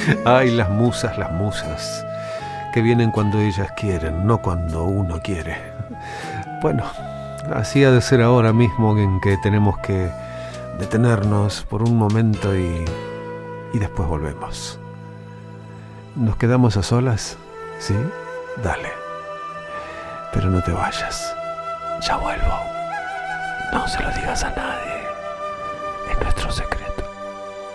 Ay, las musas, que vienen cuando ellas quieren, no cuando uno quiere. Bueno, así ha de ser ahora mismo, en que tenemos que detenernos por un momento y después volvemos. ¿Nos quedamos a solas? ¿Sí? Dale. Pero no te vayas. Ya vuelvo. No se lo digas a nadie.